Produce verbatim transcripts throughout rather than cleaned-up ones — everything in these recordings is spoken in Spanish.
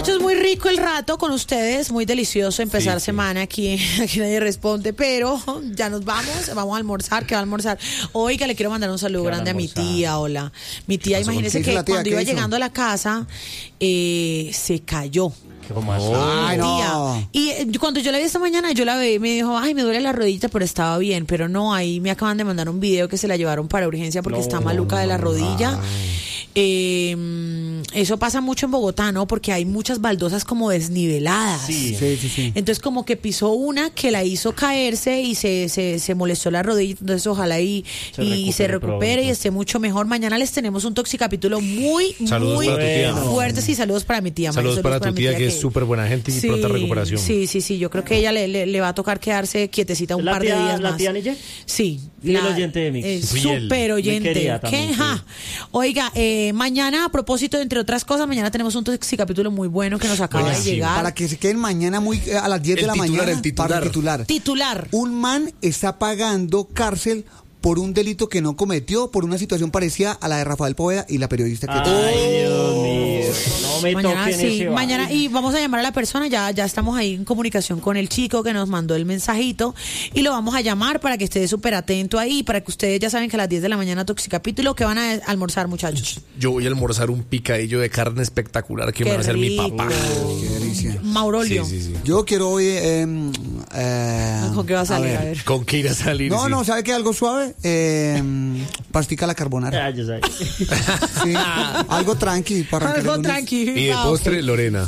Muchachos, muy rico el rato con ustedes, muy delicioso empezar sí, semana sí. aquí, aquí nadie responde, pero ya nos vamos, vamos a almorzar, ¿qué va a almorzar? Oiga, le quiero mandar un saludo grande a, a mi tía, hola. Mi tía, imagínese que tía, cuando iba hizo? llegando a la casa, eh, se cayó. ¿Cómo así? Ay, no. Y eh, cuando yo la vi esta mañana, yo la vi, me dijo, ay, me duele la rodilla, pero estaba bien. Pero no, ahí me acaban de mandar un video que se la llevaron para urgencia porque no, está maluca no, de la rodilla. Eh, eso pasa mucho en Bogotá, ¿no? Porque hay muchas baldosas como desniveladas. Sí, sí, sí, sí. Entonces como que pisó una que la hizo caerse y se, se, se molestó la rodilla. Entonces ojalá y se y recupere, se recupere y esté mucho mejor. Mañana les tenemos un toxicapítulo muy, saludos muy para fuerte. Sí, saludos para mi tía. Saludos, saludos para, para tu tía, que, que es súper buena gente y sí, pronta recuperación. Sí, sí, sí. Yo creo que ella le, le, le va a tocar quedarse quietecita un par tía, de días ¿la más. tía Nille? Sí. Y el oyente de Mix. Eh, súper oyente. ¿Qué? También, sí. Oiga, eh, mañana, a propósito, entre otras cosas, mañana tenemos un capítulo muy bueno que nos acaba Buenísimo. de llegar. Para que se queden mañana muy a las diez el de la titular, mañana. El titular. Para el titular. Titular. Un man está pagando cárcel por un delito que no cometió, por una situación parecida a la de Rafael Poveda y la periodista que... Ay, Dios mío. No me mañana toquen sí, ese mañana barrio. y vamos a llamar a la persona, ya, ya estamos ahí en comunicación con el chico que nos mandó el mensajito y lo vamos a llamar para que esté súper atento ahí, para que ustedes ya saben que a las diez de la mañana Toxicapítulo, que van a almorzar, muchachos. Yo voy a almorzar un picadillo de carne espectacular que Qué me va a hacer mi rico. papá. Qué delicia. Maurolio. Sí, sí, sí. Yo quiero hoy... Eh, eh, ¿Con qué va a salir? a ver. A ver. ¿Con qué ir a salir? No, sí. no, ¿sabe qué? Algo suave. Eh, pastica a la carbonara. Ah, yo sé. Sí, algo tranqui para arrancar Algo el lunes. tranqui. Y de Ah, postre, ok. Lorena.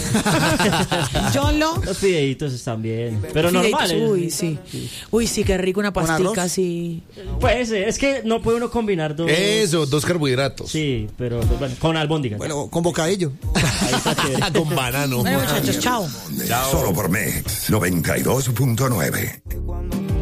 John Lo. Los fideitos están bien, pero normales. Uy, sí. Uy, sí, qué rico una pastica arroz? así. Pues es que no puede uno combinar dos. Eso, dos carbohidratos. Sí, pero bueno, con albóndigas. Bueno, con bocadillo. Ahí está chévere. Con banano. Bueno, muchachos, chao. Chao. Solo por Mix noventa y dos punto nueve.